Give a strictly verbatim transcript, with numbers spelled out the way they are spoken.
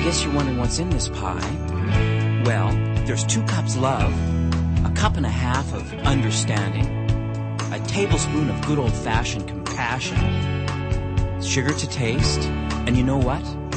guess you're wondering what's in this pie. Well, there's two cups love, a cup and a half of understanding, a tablespoon of good old-fashioned compassion, sugar to taste, and you know what?